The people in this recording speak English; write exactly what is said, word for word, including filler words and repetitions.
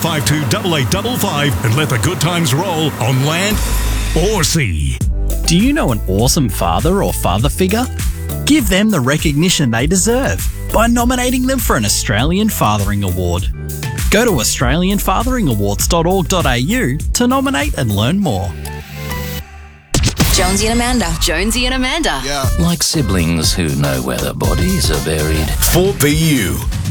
five two eight eight five five and let the good times roll on land or sea. Do you know an awesome father or father figure? Give them the recognition they deserve by nominating them for an Australian Fathering Award. Go to australian fathering awards dot org dot a u to nominate and learn more. Jonesy and Amanda. Jonesy and Amanda. Yeah. Like siblings who know where their bodies are buried. For the U.